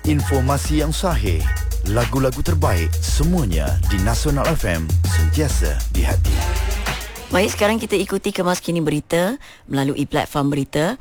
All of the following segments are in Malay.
Informasi yang sahih, lagu-lagu terbaik, semuanya di Nasional FM, sentiasa di hati. Baik, sekarang kita ikuti kemas kini berita melalui platform berita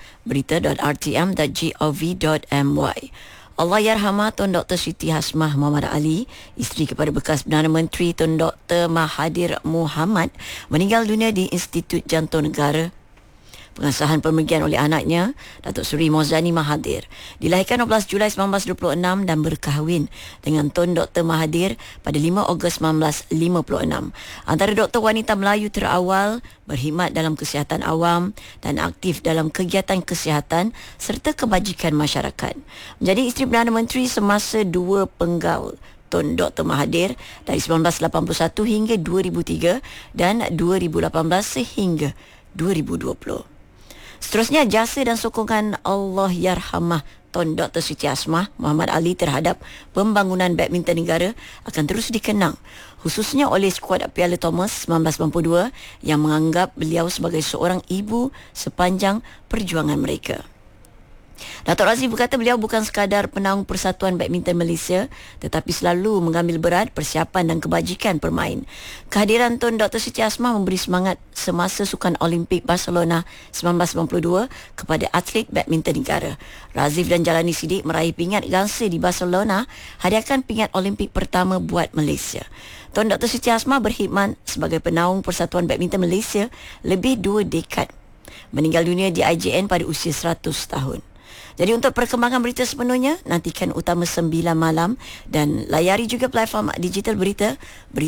berita.rtm.gov.my. Allahyarhamah Tun Dr. Siti Hasmah Muhammad Ali, isteri kepada bekas Perdana Menteri Tun Dr. Mahathir Mohamad, meninggal dunia di Institut Jantung Negara. Pengasahan pemergian oleh anaknya, Datuk Seri Mozani Mahathir, dilahirkan 12 Julai 1926 dan berkahwin dengan Tun Dr. Mahathir pada 5 Ogos 1956. Antara doktor wanita Melayu terawal, berkhidmat dalam kesihatan awam dan aktif dalam kegiatan kesihatan serta kebajikan masyarakat. Menjadi isteri Perdana Menteri semasa dua penggal Tun Dr. Mahathir dari 1981 hingga 2003 dan 2018 sehingga 2020. Seterusnya, jasa dan sokongan Allahyarhamah Tun Dr. Siti Hasmah Muhammad Ali terhadap pembangunan badminton negara akan terus dikenang, khususnya oleh skuad Piala Thomas 1992 yang menganggap beliau sebagai seorang ibu sepanjang perjuangan mereka. Datuk Razif berkata beliau bukan sekadar penaung Persatuan Badminton Malaysia tetapi selalu mengambil berat persiapan dan kebajikan permain. Kehadiran Tun Dr. Siti Hasmah memberi semangat semasa Sukan Olimpik Barcelona 1992 kepada atlet badminton negara. Razif dan Jalani Siddiq meraih pingat gangsa di Barcelona, hadiahkan pingat Olimpik pertama buat Malaysia. Tun Dr. Siti Hasmah berkhidmat sebagai penaung Persatuan Badminton Malaysia lebih 2 dekad. Meninggal dunia di IJN pada usia 100 tahun. Jadi untuk perkembangan berita sepenuhnya, nantikan Utama 9 malam dan layari juga platform digital berita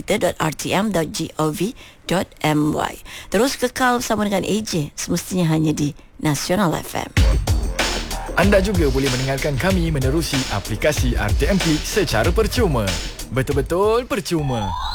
berita.rtm.gov.my. Terus kekal bersama dengan AJ, semestinya hanya di Nasional FM. Anda juga boleh mendengarkan kami menerusi aplikasi RTM Click secara percuma. Betul-betul percuma.